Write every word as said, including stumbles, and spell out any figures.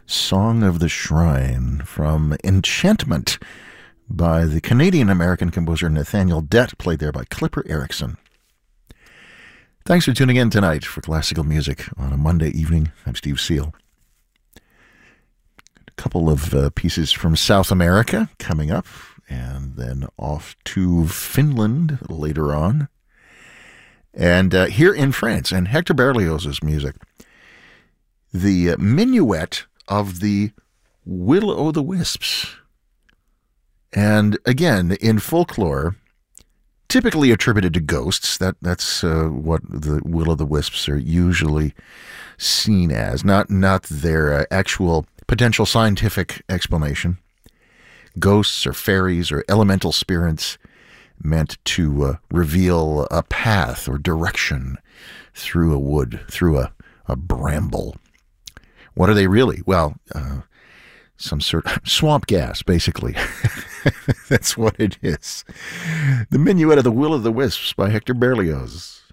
Song of the Shrine from Enchantment by the Canadian-American composer Nathaniel Dett, played there by Clipper Erickson. Thanks for tuning in tonight for classical music on a Monday evening. I'm Steve Seal. A couple of uh, pieces from South America coming up, and then off to Finland later on. And uh, here in France, and Hector Berlioz's music, the uh, minuet of the Will-o'-the-Wisps. And again, in folklore, typically attributed to ghosts, that that's uh, what the Will-o'-the-Wisps are usually seen as, not, not their uh, actual potential scientific explanation. Ghosts or fairies or elemental spirits meant to uh, reveal a path or direction through a wood, through a, a bramble. What are they really? Well, uh, some sort of swamp gas, basically. That's what it is. The Minuet of the Will-o'-the-Wisps by Hector Berlioz.